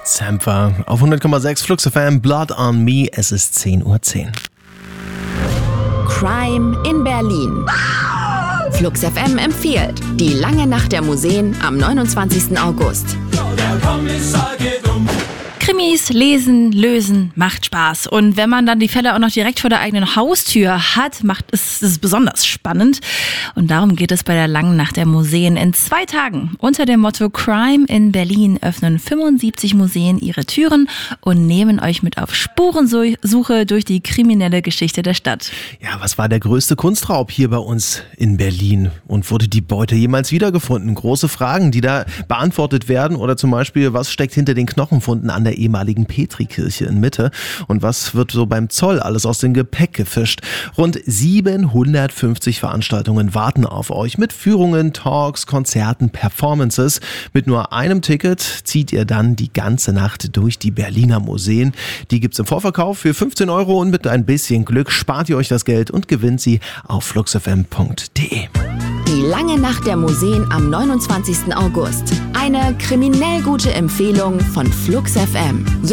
Sampler auf 100,6 Flux FM, Blood on Me, es ist 10:10 Uhr. Crime in Berlin. Flux FM empfiehlt Die lange Nacht der Museen am 29. August. Krimis, lesen, lösen, macht Spaß. Und wenn man dann die Fälle auch noch direkt vor der eigenen Haustür hat, macht es besonders spannend. Und darum geht es bei der langen Nacht der Museen. In 2 Tagen unter dem Motto Crime in Berlin öffnen 75 Museen ihre Türen und nehmen euch mit auf Spurensuche durch die kriminelle Geschichte der Stadt. Ja, was war der größte Kunstraub hier bei uns in Berlin? Und wurde die Beute jemals wiedergefunden? Große Fragen, die da beantwortet werden. Oder zum Beispiel, was steckt hinter den Knochenfunden an der ehemaligen Petrikirche in Mitte? Und was wird so beim Zoll alles aus dem Gepäck gefischt? Rund 750 Veranstaltungen warten auf euch mit Führungen, Talks, Konzerten, Performances. Mit nur einem Ticket zieht ihr dann die ganze Nacht durch die Berliner Museen. Die gibt's im Vorverkauf für 15 € und mit ein bisschen Glück spart ihr euch das Geld und gewinnt sie auf fluxfm.de. Die lange Nacht der Museen am 29. August. Eine kriminell gute Empfehlung von Flux FM.